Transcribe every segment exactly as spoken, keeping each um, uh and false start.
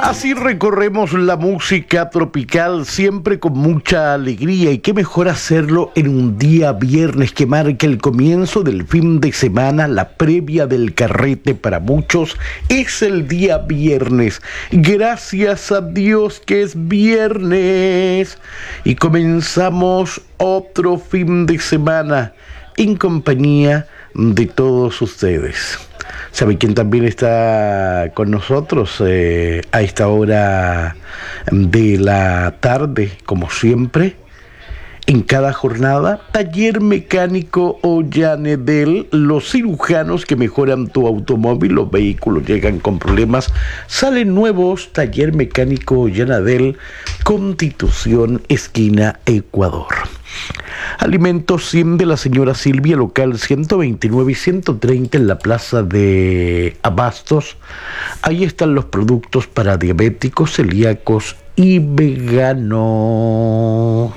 Así recorremos la música tropical siempre con mucha alegría, y qué mejor hacerlo en un día viernes que marca el comienzo del fin de semana, la previa del carrete para muchos. Es el día viernes, gracias a Dios que es viernes, y comenzamos otro fin de semana en compañía de todos ustedes. ¿Sabe quién también está con nosotros eh, a esta hora de la tarde, como siempre? En cada jornada, Taller Mecánico Ollanedel, los cirujanos que mejoran tu automóvil. Los vehículos llegan con problemas, salen nuevos. Taller Mecánico Ollanedel, Constitución, esquina Ecuador. Alimentos Sim de la señora Silvia, local ciento veintinueve y ciento treinta en la plaza de Abastos. Ahí están los productos para diabéticos, celíacos y veganos.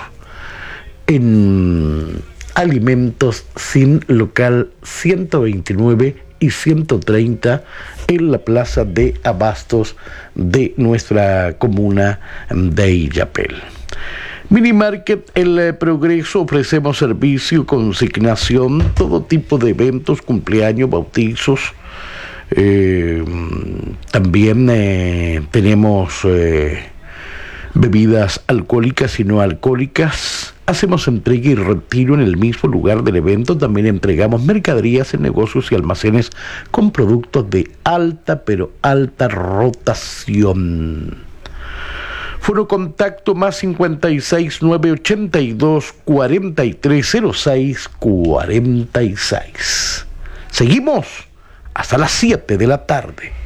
En Alimentos Sim, local ciento veintinueve y ciento treinta en la plaza de Abastos de nuestra comuna de Illapel. Minimarket El Progreso, ofrecemos servicio, consignación, todo tipo de eventos, cumpleaños, bautizos. Eh, también eh, tenemos eh, bebidas alcohólicas y no alcohólicas. Hacemos entrega y retiro en el mismo lugar del evento. También entregamos mercaderías en negocios y almacenes con productos de alta, pero alta rotación. Foro contacto más cincuenta y seis, nueve ochenta y dos, cuarenta y tres cero seis, cuarenta y seis. Seguimos hasta las siete de la tarde.